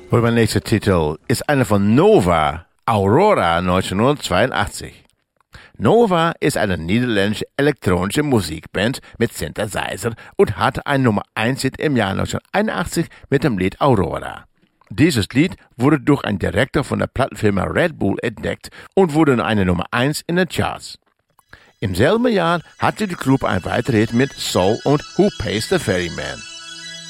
Unser nächster Titel ist einer von Nova, Aurora 1982. Nova ist eine niederländische elektronische Musikband mit Synthesizer und hatte ein Nummer 1 Hit im Jahr 1981 mit dem Lied Aurora. Dieses Lied wurde durch einen Direktor von der Plattenfirma Red Bull entdeckt und wurde eine Nummer 1 in den Charts. Im selben Jahr hatte die Gruppe ein weiteres Hit mit Soul und Who Pays the Ferryman.